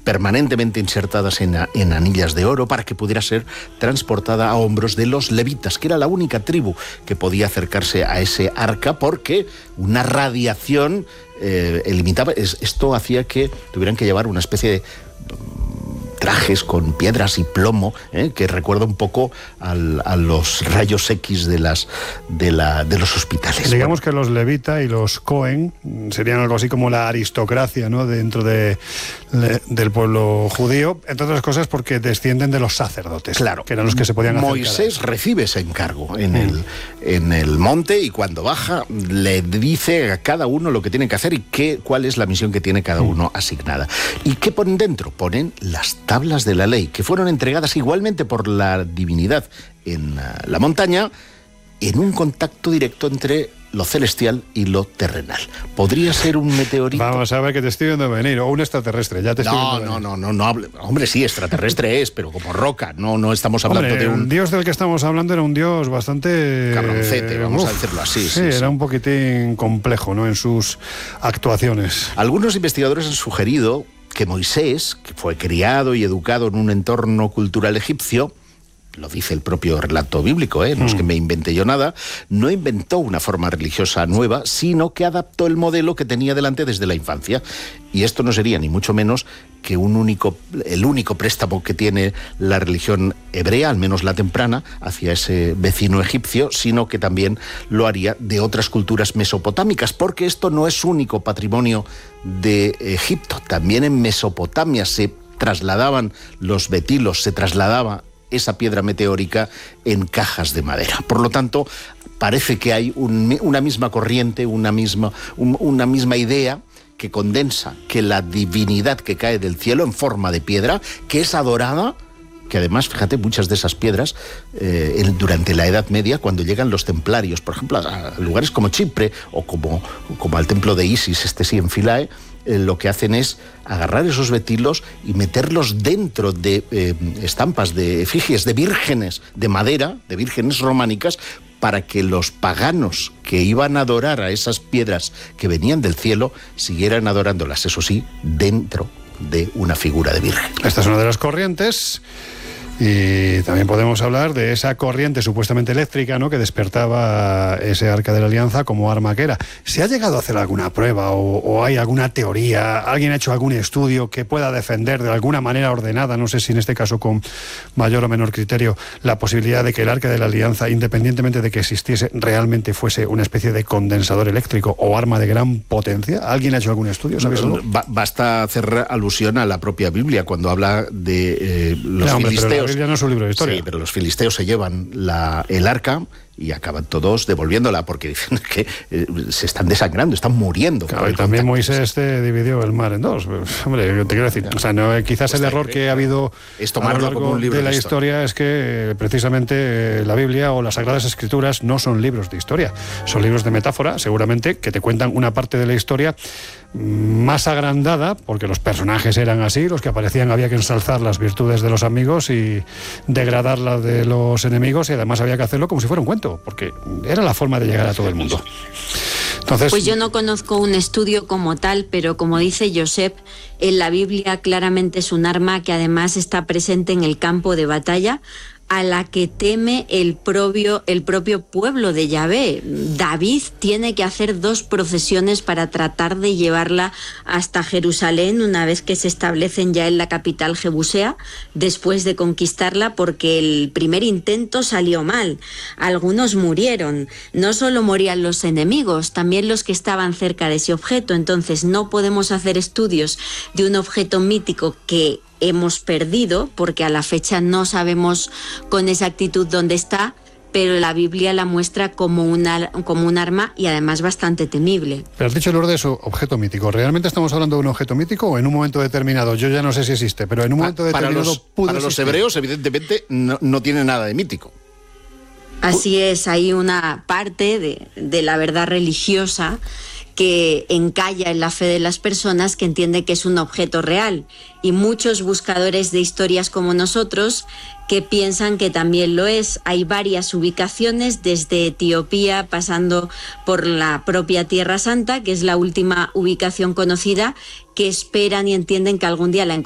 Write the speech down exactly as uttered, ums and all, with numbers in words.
permanentemente insertadas en, en anillas de oro para que pudiera ser transportada a hombros de los levitas, que era la única tribu que podía acercarse a ese arca porque una radiación eh, limitaba. Esto hacía que tuvieran que llevar una especie de trajes con piedras y plomo, ¿eh? que recuerda un poco al, a los rayos X de las de, la, de los hospitales. Digamos que los levita y los Cohen serían algo así como la aristocracia, ¿no?, dentro de, de, del pueblo judío, entre otras cosas porque descienden de los sacerdotes, claro, que eran los que se podían acercar. Moisés recibe ese encargo en, mm. el, en el monte, y cuando baja le dice a cada uno lo que tiene que hacer y qué, cuál es la misión que tiene cada uno mm. asignada. ¿Y qué ponen dentro? Ponen las tablas de la ley, que fueron entregadas igualmente por la divinidad en la montaña, en un contacto directo entre lo celestial y lo terrenal. ¿Podría ser un meteorito? Vamos a ver, que te estoy viendo venir, o un extraterrestre, ya te estoy no, viendo no, no, no, no, hombre, sí, extraterrestre es, pero como roca, no, no estamos hablando hombre, de un... el dios del que estamos hablando era un dios bastante... cabroncete, vamos uf, a decirlo así. Sí, sí, era sí. un poquitín complejo, ¿no?, en sus actuaciones. Algunos investigadores han sugerido que Moisés, que fue criado y educado en un entorno cultural egipcio, lo dice el propio relato bíblico, ¿eh? no es que me inventé yo nada, no inventó una forma religiosa nueva, sino que adaptó el modelo que tenía delante desde la infancia. Y esto no sería ni mucho menos que un único, el único préstamo que tiene la religión hebrea, al menos la temprana, hacia ese vecino egipcio, sino que también lo haría de otras culturas mesopotámicas, porque esto no es único patrimonio de Egipto. También en Mesopotamia se trasladaban los betilos, se trasladaba esa piedra meteórica en cajas de madera. Por lo tanto, parece que hay un, una misma corriente, una misma, un, una misma idea que condensa que la divinidad que cae del cielo en forma de piedra, que es adorada, que además, fíjate, muchas de esas piedras, eh, en, durante la Edad Media, cuando llegan los templarios, por ejemplo, a lugares como Chipre o como, como al templo de Isis, este sí, en Philae, eh, lo que hacen es agarrar esos betilos y meterlos dentro de eh, estampas, de efigies, de vírgenes de madera, de vírgenes románicas, para que los paganos que iban a adorar a esas piedras que venían del cielo siguieran adorándolas, eso sí, dentro de una figura de virgen. Esta es una de las corrientes. Y también podemos hablar de esa corriente supuestamente eléctrica, ¿no?, que despertaba ese Arca de la Alianza como arma que era. ¿Se ha llegado a hacer alguna prueba o, o hay alguna teoría? ¿Alguien ha hecho algún estudio que pueda defender de alguna manera ordenada, no sé si en este caso con mayor o menor criterio, la posibilidad de que el Arca de la Alianza, independientemente de que existiese, realmente fuese una especie de condensador eléctrico o arma de gran potencia? ¿Alguien ha hecho algún estudio? ¿Sabes algo? Basta hacer alusión a la propia Biblia cuando habla de eh, los no, hombre, filisteos. La Biblia no es un libro de historia. Sí, pero los filisteos se llevan la, el arca y acaban todos devolviéndola porque dicen que eh, se están desangrando, están muriendo. Claro, y también Moisés te dividió el mar en dos. Hombre, te quiero decir, o sea, no, quizás pues el error que ha habido es a lo largo un libro de la de historia. historia es que precisamente la Biblia o las Sagradas Escrituras no son libros de historia, son libros de metáfora, seguramente, que te cuentan una parte de la historia más agrandada, porque los personajes eran así, los que aparecían había que ensalzar las virtudes de los amigos y degradar las de los enemigos, y además había que hacerlo como si fuera un cuento, porque era la forma de llegar a todo el mundo. Entonces, pues yo no conozco un estudio como tal, pero como dice Josep, en la Biblia claramente es un arma que además está presente en el campo de batalla, a la que teme el propio, el propio pueblo de Yahvé. David tiene que hacer dos procesiones para tratar de llevarla hasta Jerusalén una vez que se establecen ya en la capital jebusea, después de conquistarla, porque el primer intento salió mal. Algunos murieron. No solo morían los enemigos, también los que estaban cerca de ese objeto. Entonces no podemos hacer estudios de un objeto mítico que hemos perdido, porque a la fecha no sabemos con exactitud dónde está, pero la Biblia la muestra como, una, como un arma y además bastante temible. Pero has dicho, Lourdes, objeto mítico. ¿Realmente estamos hablando de un objeto mítico o en un momento determinado? Yo ya no sé si existe, pero en un momento para determinado los, pudo Para existir. los hebreos, evidentemente, no, no tiene nada de mítico. Así es, hay una parte de, de la verdad religiosa que encalla en la fe de las personas, que entiende que es un objeto real, y muchos buscadores de historias como nosotros que piensan que también lo es. Hay varias ubicaciones, desde Etiopía pasando por la propia Tierra Santa, que es la última ubicación conocida, que esperan y entienden que algún día la encontrarán.